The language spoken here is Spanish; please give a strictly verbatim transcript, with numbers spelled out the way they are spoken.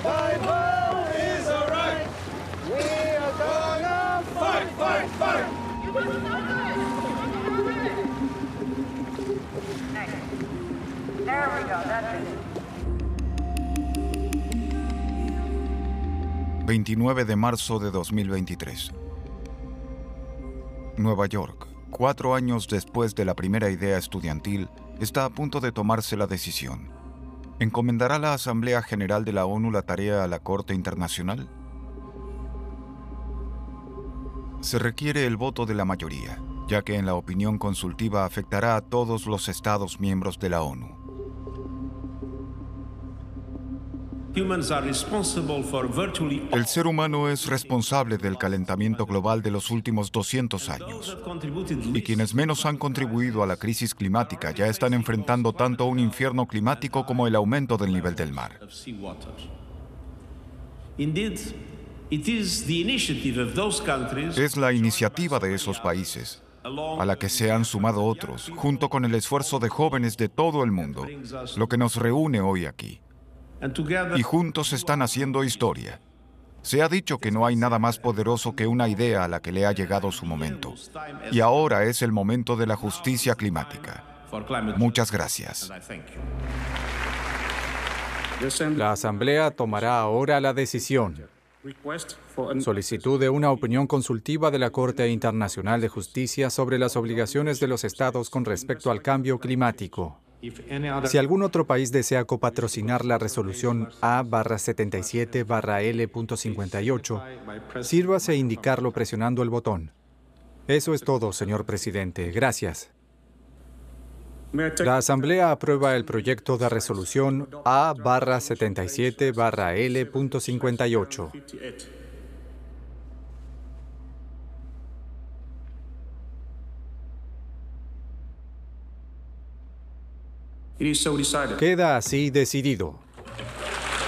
Fight hard is alright. We are gonna fight, fight, fight. You were so good. Next. There we go. That's it. veintinueve de marzo de dos mil veintitrés. Nueva York, cuatro años después de la primera idea estudiantil, está a punto de tomarse la decisión. ¿Encomendará la Asamblea General de la ONU la tarea a la Corte Internacional? Se requiere el voto de la mayoría, ya que en la opinión consultiva afectará a todos los Estados miembros de la ONU. El ser humano es responsable del calentamiento global de los últimos doscientos años. Y quienes menos han contribuido a la crisis climática ya están enfrentando tanto un infierno climático como el aumento del nivel del mar. Es la iniciativa de esos países, a la que se han sumado otros, junto con el esfuerzo de jóvenes de todo el mundo, lo que nos reúne hoy aquí. Y juntos están haciendo historia. Se ha dicho que no hay nada más poderoso que una idea a la que le ha llegado su momento. Y ahora es el momento de la justicia climática. Muchas gracias. La Asamblea tomará ahora la decisión. Solicitud de una opinión consultiva de la Corte Internacional de Justicia sobre las obligaciones de los Estados con respecto al cambio climático. Si algún otro país desea copatrocinar la resolución A setenta y siete L cincuenta y ocho, sírvase a indicarlo presionando el botón. Eso es todo, señor presidente. Gracias. La Asamblea aprueba el proyecto de resolución A setenta y siete L cincuenta y ocho. Queda así decidido.